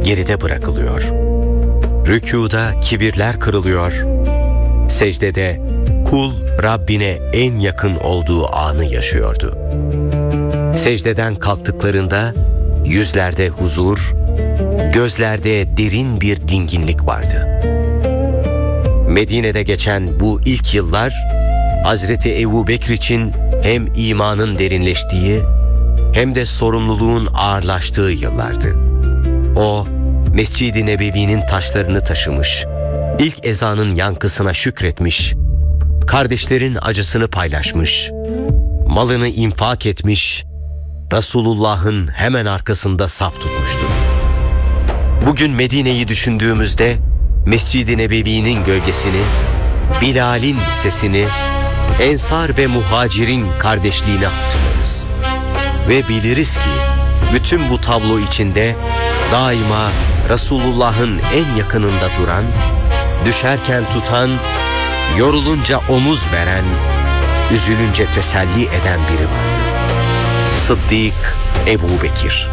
geride bırakılıyor. Rükûda kibirler kırılıyor. Secdede kul Rabbine en yakın olduğu anı yaşıyordu. Secdeden kalktıklarında yüzlerde huzur, gözlerde derin bir dinginlik vardı. Medine'de geçen bu ilk yıllar Hazreti Ebu Bekir için hem imanın derinleştiği hem de sorumluluğun ağırlaştığı yıllardı. O, Mescid-i Nebevi'nin taşlarını taşımış, ilk ezanın yankısına şükretmiş, kardeşlerin acısını paylaşmış, malını infak etmiş, Resulullah'ın hemen arkasında saf tutmuştu. Bugün Medine'yi düşündüğümüzde Mescid-i Nebevi'nin gölgesini, Bilal'in sesini, Ensar ve Muhacir'in kardeşliğini hatırlarız. Ve biliriz ki bütün bu tablo içinde daima Resulullah'ın en yakınında duran, düşerken tutan, yorulunca omuz veren, üzülünce teselli eden biri vardı. Sıddık Ebu Bekir.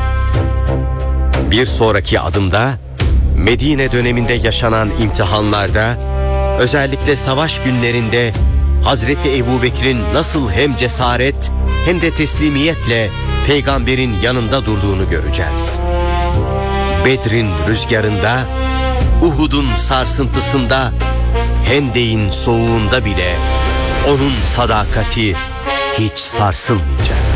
Bir sonraki adımda Medine döneminde yaşanan imtihanlarda, özellikle savaş günlerinde Hazreti Ebu Bekir'in nasıl hem cesaret hem de teslimiyetle peygamberin yanında durduğunu göreceğiz. Bedir'in rüzgarında, Uhud'un sarsıntısında, Hendek'in soğuğunda bile onun sadakati hiç sarsılmayacak.